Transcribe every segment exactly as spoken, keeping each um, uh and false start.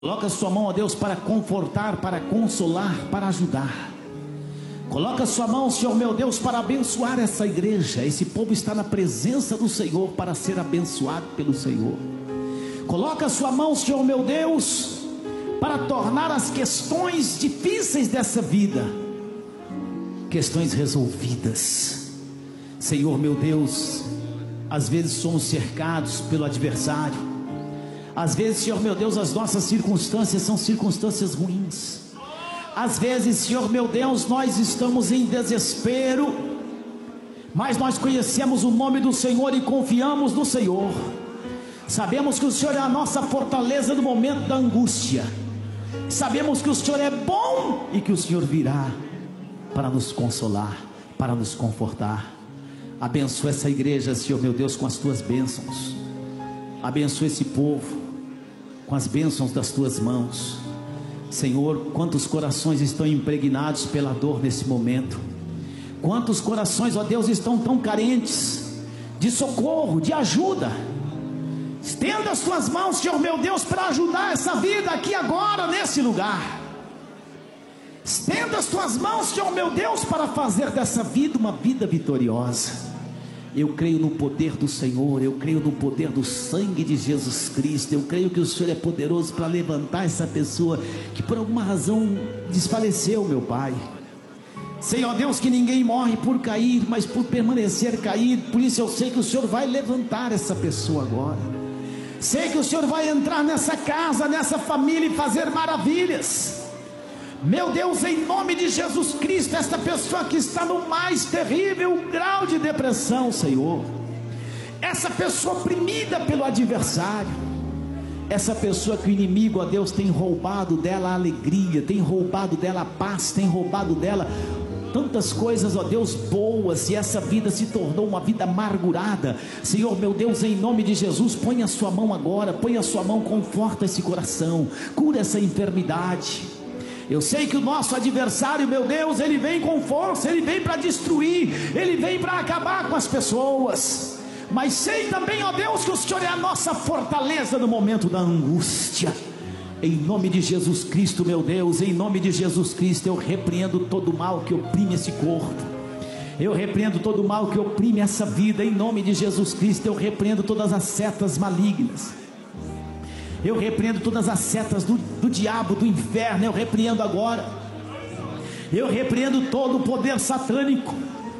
Coloca a sua mão, ó Deus, para confortar, para consolar, para ajudar. Coloca a sua mão, Senhor meu Deus, para abençoar essa igreja. Esse povo está na presença do Senhor para ser abençoado pelo Senhor. Coloca a sua mão, Senhor meu Deus, para tornar as questões difíceis dessa vida questões resolvidas. Senhor meu Deus, às vezes somos cercados pelo adversário. Às vezes, Senhor meu Deus, as nossas circunstâncias são circunstâncias ruins. Às vezes, Senhor meu Deus, nós estamos em desespero, mas nós conhecemos o nome do Senhor e confiamos no Senhor. Sabemos que o Senhor é a nossa fortaleza no momento da angústia. Sabemos que o Senhor é bom e que o Senhor virá para nos consolar, para nos confortar. Abençoa essa igreja, Senhor meu Deus, com as tuas bênçãos. Abençoa esse povo com as bênçãos das tuas mãos. Senhor, quantos corações estão impregnados pela dor nesse momento. Quantos corações, ó Deus, estão tão carentes de socorro, de ajuda. Estenda as tuas mãos, Senhor meu Deus, para ajudar essa vida aqui agora, nesse lugar. Estenda as tuas mãos, Senhor meu Deus, para fazer dessa vida uma vida vitoriosa. Eu creio no poder do Senhor, eu creio no poder do sangue de Jesus Cristo. Eu creio que o Senhor é poderoso para levantar essa pessoa que por alguma razão desfaleceu, meu Pai. Senhor Deus, que ninguém morre por cair, mas por permanecer caído. Por isso eu sei que o Senhor vai levantar essa pessoa agora. Sei que o Senhor vai entrar nessa casa, nessa família e fazer maravilhas. Meu Deus, em nome de Jesus Cristo, esta pessoa que está no mais terrível grau de depressão, Senhor, essa pessoa oprimida pelo adversário, essa pessoa que o inimigo, ó Deus, tem roubado dela a alegria, tem roubado dela a paz, tem roubado dela tantas coisas, ó Deus, boas, e essa vida se tornou uma vida amargurada. Senhor meu Deus, em nome de Jesus, põe a sua mão agora, põe a sua mão, conforta esse coração, cura essa enfermidade. Eu sei que o nosso adversário, meu Deus, ele vem com força, ele vem para destruir, ele vem para acabar com as pessoas. Mas sei também, ó Deus, que o Senhor é a nossa fortaleza no momento da angústia. Em nome de Jesus Cristo, meu Deus, em nome de Jesus Cristo, eu repreendo todo o mal que oprime esse corpo. Eu repreendo todo o mal que oprime essa vida. Em nome de Jesus Cristo, eu repreendo todas as setas malignas. Eu repreendo todas as setas do, do diabo, do inferno. Eu repreendo agora. Eu repreendo todo o poder satânico.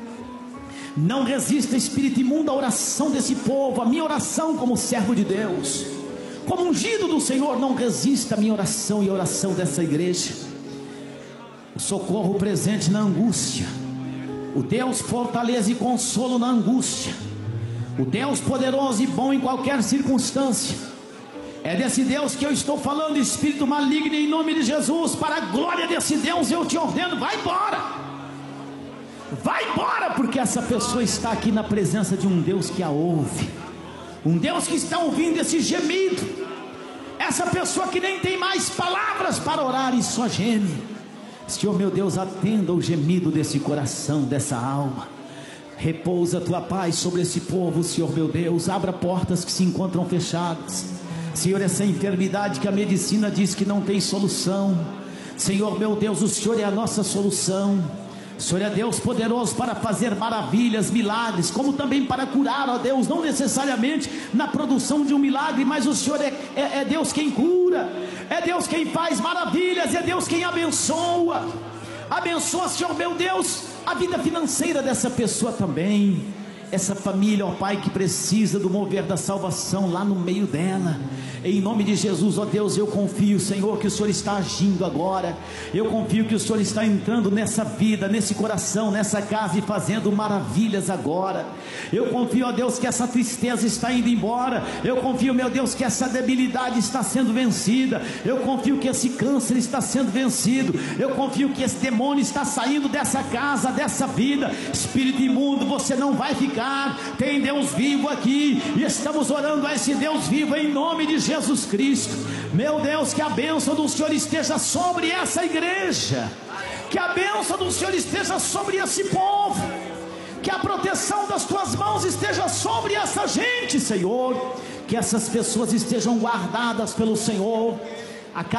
Não resista, espírito imundo, à oração desse povo, a minha oração como servo de Deus, como ungido do Senhor. Não resista a minha oração e a oração dessa igreja. O socorro presente na angústia, o Deus fortaleza e consolo na angústia, o Deus poderoso e bom em qualquer circunstância. É desse Deus que eu estou falando, espírito maligno, em nome de Jesus. Para a glória desse Deus eu te ordeno, vai embora. Vai embora, porque essa pessoa está aqui na presença de um Deus que a ouve, um Deus que está ouvindo esse gemido. Essa pessoa que nem tem mais palavras para orar e só geme. Senhor meu Deus, atenda o gemido desse coração, dessa alma. Repousa a tua paz sobre esse povo, Senhor meu Deus. Abra portas que se encontram fechadas. Senhor, essa enfermidade que a medicina diz que não tem solução, Senhor meu Deus, o Senhor é a nossa solução. O Senhor é Deus poderoso para fazer maravilhas, milagres, como também para curar, ó Deus, não necessariamente na produção de um milagre, mas o Senhor é, é, é Deus quem cura, é Deus quem faz maravilhas, é Deus quem abençoa. Abençoa, Senhor meu Deus, a vida financeira dessa pessoa também. Essa família, ó Pai, que precisa do mover da salvação lá no meio dela. Em nome de Jesus, ó Deus, eu confio, Senhor, que o Senhor está agindo agora. Eu confio que o Senhor está entrando nessa vida, nesse coração, nessa casa e fazendo maravilhas agora. Eu confio, ó Deus, que essa tristeza está indo embora. Eu confio, meu Deus, que essa debilidade está sendo vencida. Eu confio que esse câncer está sendo vencido. Eu confio que esse demônio está saindo dessa casa, dessa vida. Espírito imundo, você não vai ficar. Tem Deus vivo aqui, e estamos orando a esse Deus vivo em nome de Jesus Cristo. Meu Deus, que a bênção do Senhor esteja sobre essa igreja, que a bênção do Senhor esteja sobre esse povo, que a proteção das tuas mãos esteja sobre essa gente, Senhor, que essas pessoas estejam guardadas pelo Senhor. a